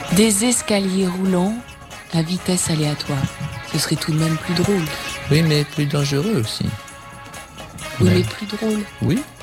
Des escaliers roulants à vitesse aléatoire. Ce serait tout de même plus drôle. Oui, mais plus dangereux aussi. Oui, mais plus drôle. Oui.